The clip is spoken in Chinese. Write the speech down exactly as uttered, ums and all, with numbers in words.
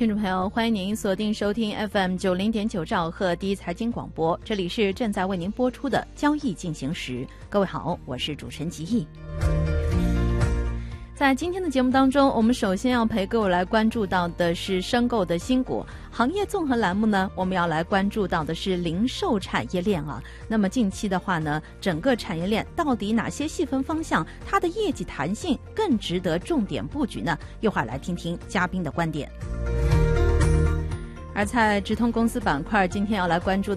听众朋友，欢迎您锁定收听 F M 九零点九兆赫第一财经广播，这里是正在为您播出的交易进行时。各位好，我是主持人吉毅。在今天的节目当中，我们首先要陪各位来关注到的是申购的新股行业综合栏目呢，我们要来关注到的是零售产业链啊。那么近期的话呢，整个产业链到底哪些细分方向，它的业绩弹性更值得重点布局呢？一会儿来听听嘉宾的观点。而在直通公司板块，今天要来关注